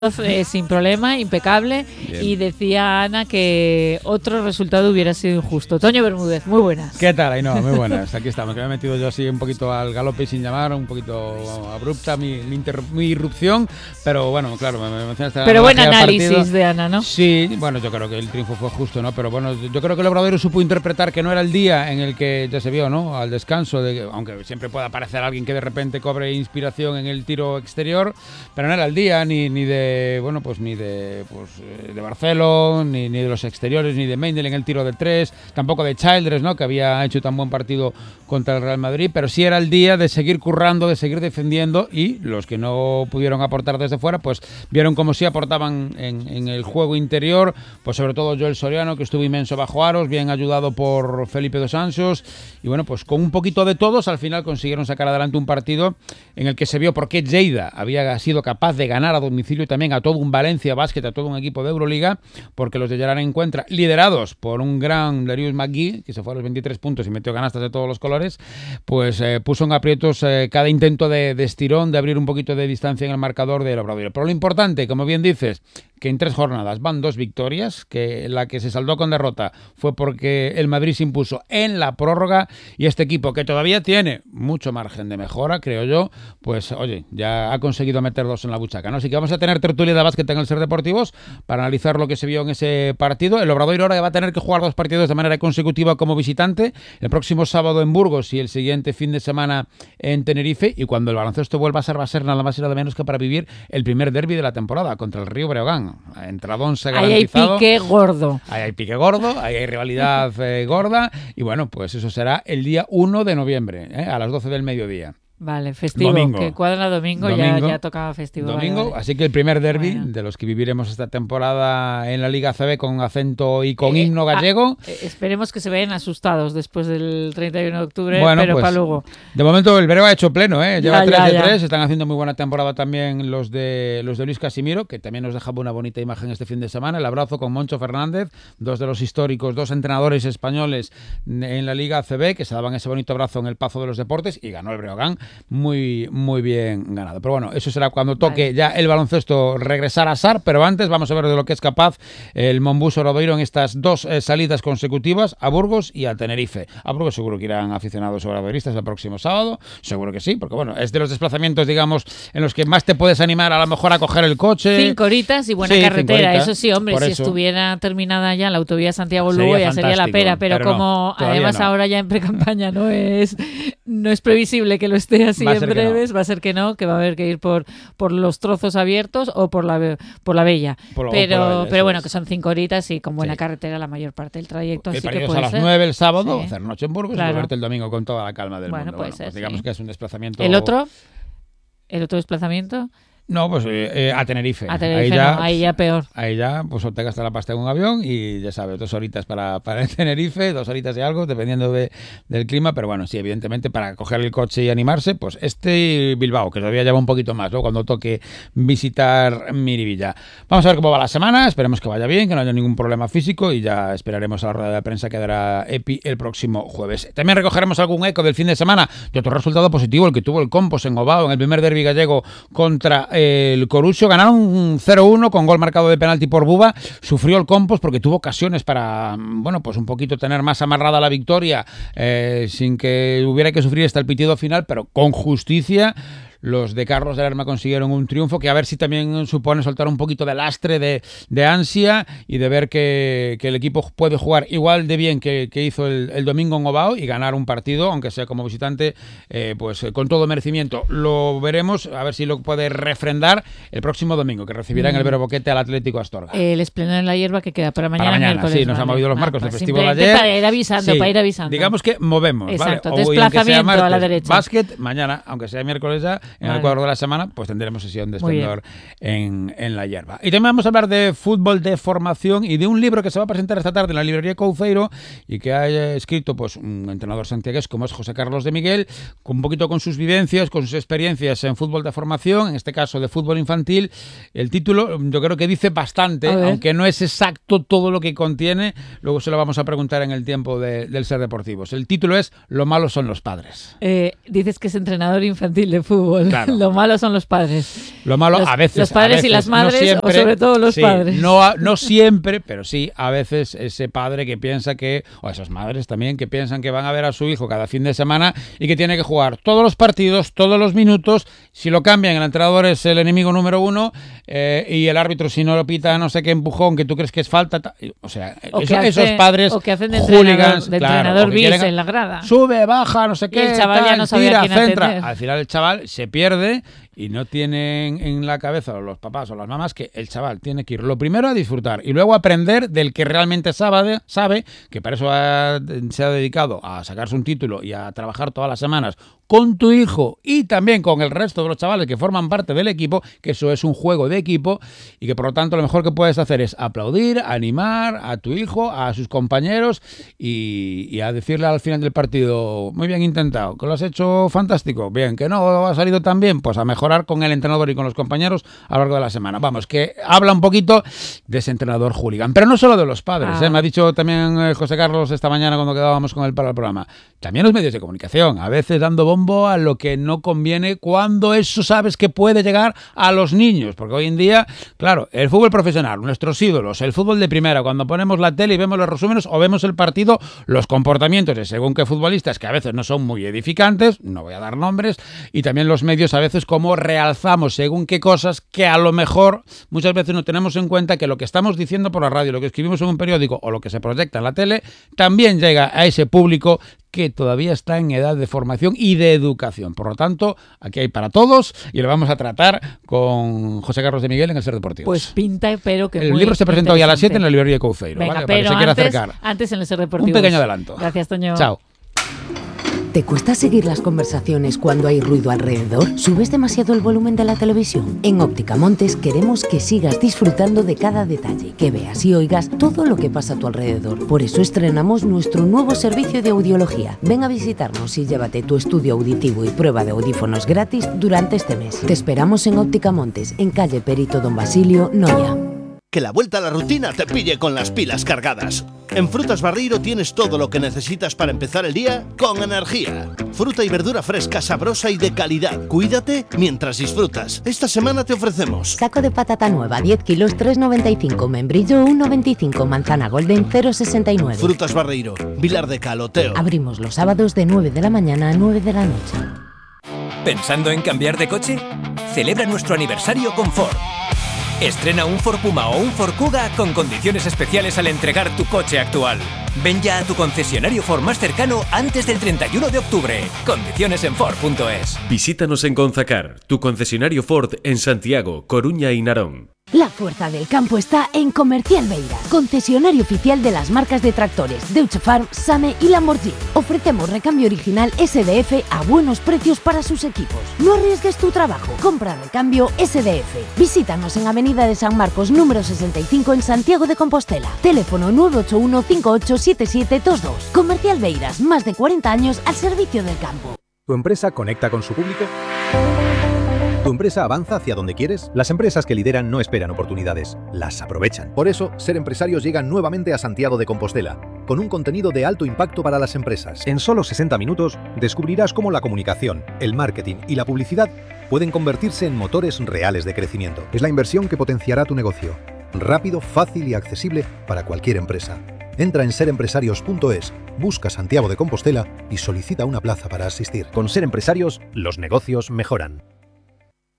sin problema, impecable. Bien. Y decía Ana que otro resultado hubiera sido injusto. Toño Bermúdez, muy buenas. ¿Qué tal, Ainhoa? Muy buenas. Aquí estamos, que me he metido yo así un poquito al galope sin llamar, un poquito abrupta mi irrupción, pero bueno, claro, me mencionaste. Pero buen análisis de Ana, ¿no? Sí, bueno, yo creo que el triunfo fue justo, ¿no? Pero bueno, yo creo que el Obradoiro supo interpretar que no era el día en el que ya se vio, ¿no? Al descanso, aunque siempre pueda aparecer alguien que de repente cobre inspiración en el tiro exterior, pero no era el día ni de Barceló, ni de los exteriores, ni de Mendel en el tiro de tres, tampoco de Childress, ¿no? Que había hecho tan buen partido contra el Real Madrid, pero sí era el día de seguir currando, de seguir defendiendo, y los que no pudieron aportar desde fuera, pues vieron como sí aportaban en el juego interior, pues sobre todo Joel Soriano, que estuvo inmenso bajo aros, bien ayudado por Felipe dos Anjos, y bueno, pues con un poquito de todos, al final consiguieron sacar adelante un partido en el que se vio por qué Lleida había sido capaz de ganar a domicilio también a todo un Valencia Basket, a todo un equipo de Euroliga, porque los de Gerard Encuentra, liderados por un gran Darius McGee, que se fue a los 23 puntos y metió canastas de todos los colores, pues puso en aprietos cada intento de estirón, de abrir un poquito de distancia en el marcador del Obradoiro. Pero lo importante, como bien dices, que en 3 jornadas van 2 victorias, que la que se saldó con derrota fue porque el Madrid se impuso en la prórroga, y este equipo, que todavía tiene mucho margen de mejora, creo yo, pues oye, ya ha conseguido meter 2 en la buchaca, ¿no? Así que vamos a tener tertulia de básquet en el Ser Deportivos para analizar lo que se vio en ese partido. El Obradoiro ahora va a tener que jugar 2 partidos de manera consecutiva como visitante, el próximo sábado en Burgos y el siguiente fin de semana en Tenerife, y cuando el baloncesto vuelva a ser nada más y nada menos que para vivir el primer derbi de la temporada contra el Río Breogán. Entradón se garantizado. Ahí hay pique gordo. Ahí hay pique gordo, ahí hay rivalidad gorda, y bueno, pues eso será el día 1 de noviembre, a las 12 del mediodía. Vale, festivo, domingo. Que cuadra domingo, ya tocaba festivo. Domingo, vale. Así que el primer derbi de los que viviremos esta temporada en la Liga ACB con acento y con himno gallego. Esperemos que se vean asustados después del 31 de octubre, bueno, pero pues, para luego. De momento el Brego ha hecho pleno, lleva 3 de 3, están haciendo muy buena temporada también los de Luis Casimiro, que también nos dejaba una bonita imagen este fin de semana. El abrazo con Moncho Fernández, 2 de los históricos, 2 entrenadores españoles en la Liga ACB, que se daban ese bonito abrazo en el Pazo de los Deportes, y ganó el Breogán. Muy bien ganado. Pero bueno, eso será cuando toque ya el baloncesto regresar a SAR, pero antes vamos a ver de lo que es capaz el Monbus Obradoiro en estas 2 salidas consecutivas a Burgos y a Tenerife. A Burgos seguro que irán aficionados obradoiristas el próximo sábado, seguro que sí, porque bueno, es de los desplazamientos, digamos, en los que más te puedes animar a lo mejor a coger el coche. 5 horitas y buena carretera, eso sí, hombre, si estuviera terminada ya la autovía Santiago-Lugo ya sería la pera, pero como no, además no. Ahora ya en precampaña no es previsible que lo esté así en breves, va a ser que no, que va a haber que ir por los trozos abiertos o por la Bella. Pero bueno, que son 5 horitas y con buena carretera la mayor parte del trayecto. Así que puede a las ser. 9 el sábado, hacer noche en Burgos, y volverte el domingo con toda la calma del mundo. Puede ser, pues digamos que es un desplazamiento. ¿El otro desplazamiento? No, pues a Tenerife. Ahí ya peor. Ahí ya, pues te gastas la pasta en un avión y ya sabes, 2 horitas para el Tenerife, 2 horitas y algo, dependiendo del clima, pero bueno, sí, evidentemente para coger el coche y animarse, pues y Bilbao, que todavía lleva un poquito más, ¿no? Cuando toque visitar Miribilla. Vamos a ver cómo va la semana, esperemos que vaya bien, que no haya ningún problema físico, y ya esperaremos a la rueda de prensa que dará Epi el próximo jueves. También recogeremos algún eco del fin de semana de otro resultado positivo, el que tuvo el Compos en Ovao en el primer derbi gallego contra el Corucho. Ganaron 0-1 con gol marcado de penalti por Buba. Sufrió el Compos porque tuvo ocasiones para, bueno, pues un poquito tener más amarrada la victoria, sin que hubiera que sufrir hasta el pitido final, pero con justicia. Los de Carlos de Lerma consiguieron un triunfo que a ver si también supone soltar un poquito de lastre, de ansia, y de ver que el equipo puede jugar igual de bien que hizo el domingo en Ovao y ganar un partido, aunque sea como visitante, pues con todo merecimiento. Lo veremos, a ver si lo puede refrendar el próximo domingo, que recibirá en el Vero Boquete al Atlético Astorga. El espleno en la hierba que queda para mañana. Miércoles, sí, nos han movido los marcos del festival de ayer. Para ir avisando, Digamos que movemos. Exacto, ¿vale? Desplazamiento martes, a la derecha. Básquet, mañana, aunque sea miércoles ya, en el cuadro de la semana, pues tendremos sesión de esplendor en la hierba. Y también vamos a hablar de fútbol de formación y de un libro que se va a presentar esta tarde en la librería Couceiro y que ha escrito pues un entrenador santiagués como es José Carlos de Miguel, un poquito con sus vivencias, con sus experiencias en fútbol de formación, en este caso de fútbol infantil. El título yo creo que dice bastante, aunque no es exacto todo lo que contiene, luego se lo vamos a preguntar en el tiempo del Ser Deportivos. El título es Lo malo son los padres. Dices que es entrenador infantil de fútbol. fútbol. Claro. Lo malo son los padres. Lo malo a veces. Los padres a veces, y las madres, no siempre, o sobre todo los padres. No siempre, pero sí, a veces ese padre que piensa que, o esas madres también, que piensan que van a ver a su hijo cada fin de semana y que tiene que jugar todos los partidos, todos los minutos. Si lo cambian, el entrenador es el enemigo número uno y el árbitro, si no lo pita, no sé qué empujón, que tú crees que es falta. O sea, esos padres. O que hacen de hooligans, entrenador bis en la grada. Sube, baja, no sé qué. Y el chaval ya no sabía quién atender. Al final el chaval se pierde y no tienen en la cabeza los papás o las mamás que el chaval tiene que ir lo primero a disfrutar y luego aprender del que realmente sabe, que para eso se ha dedicado a sacarse un título y a trabajar todas las semanas con tu hijo y también con el resto de los chavales que forman parte del equipo, que eso es un juego de equipo y que por lo tanto lo mejor que puedes hacer es aplaudir, animar a tu hijo, a sus compañeros y a decirle al final del partido, muy bien intentado, que lo has hecho fantástico, bien, que no ha salido tan bien, pues a mejorar con el entrenador y con los compañeros a lo largo de la semana. Vamos, que habla un poquito de ese entrenador hooligan, pero no solo de los padres, me ha dicho también José Carlos esta mañana cuando quedábamos con él para el programa, también los medios de comunicación, a veces dando bombo a lo que no conviene cuando eso sabes que puede llegar a los niños, porque hoy en día, claro, el fútbol profesional, nuestros ídolos, el fútbol de primera, cuando ponemos la tele y vemos los resúmenes o vemos el partido, los comportamientos de según qué futbolistas que a veces no son muy edificantes, no voy a dar nombres, y también los medios a veces como realzamos según qué cosas que a lo mejor muchas veces no tenemos en cuenta que lo que estamos diciendo por la radio, lo que escribimos en un periódico o lo que se proyecta en la tele, también llega a ese público que todavía está en edad de formación y de educación. Por lo tanto, aquí hay para todos y lo vamos a tratar con José Carlos de Miguel en el Ser Deportivos. Pues pinta, pero que el libro se presenta hoy a las 7 en la librería de Couceiro. Venga, ¿vale? pero para que se quiera antes en el Ser Deportivos. Un pequeño adelanto. Gracias, Toño. Chao. ¿Te cuesta seguir las conversaciones cuando hay ruido alrededor? ¿Subes demasiado el volumen de la televisión? En Óptica Montes queremos que sigas disfrutando de cada detalle, que veas y oigas todo lo que pasa a tu alrededor. Por eso estrenamos nuestro nuevo servicio de audiología. Ven a visitarnos y llévate tu estudio auditivo y prueba de audífonos gratis durante este mes. Te esperamos en Óptica Montes, en calle Perito Don Basilio, Noia. Que la vuelta a la rutina te pille con las pilas cargadas. En Frutas Barreiro tienes todo lo que necesitas para empezar el día con energía. Fruta y verdura fresca, sabrosa y de calidad. Cuídate mientras disfrutas. Esta semana te ofrecemos saco de patata nueva, 10 kilos, 3,95. Membrillo, 1,95. Manzana golden, 0,69. Frutas Barreiro, Vilar de Caloteo. Abrimos los sábados de 9 de la mañana a 9 de la noche. ¿Pensando en cambiar de coche? Celebra nuestro aniversario con Ford. Estrena un Ford Puma o un Ford Kuga con condiciones especiales al entregar tu coche actual. Ven ya a tu concesionario Ford más cercano antes del 31 de octubre. Condiciones en Ford.es. Visítanos en Conzacar, tu concesionario Ford en Santiago, Coruña y Narón. La fuerza del campo está en Comercial Beiras, concesionario oficial de las marcas de tractores Deutsche Farm, Same y Lamborghini. Ofrecemos recambio original SDF a buenos precios para sus equipos. No arriesgues tu trabajo, compra recambio SDF. Visítanos en Avenida de San Marcos, número 65 en Santiago de Compostela. Teléfono 981 587722. Comercial Beiras, más de 40 años al servicio del campo. ¿Tu empresa conecta con su público? ¿Tu empresa avanza hacia donde quieres? Las empresas que lideran no esperan oportunidades, las aprovechan. Por eso, Ser Empresarios llega nuevamente a Santiago de Compostela, con un contenido de alto impacto para las empresas. En solo 60 minutos, descubrirás cómo la comunicación, el marketing y la publicidad pueden convertirse en motores reales de crecimiento. Es la inversión que potenciará tu negocio. Rápido, fácil y accesible para cualquier empresa. Entra en serempresarios.es, busca Santiago de Compostela y solicita una plaza para asistir. Con Ser Empresarios, los negocios mejoran.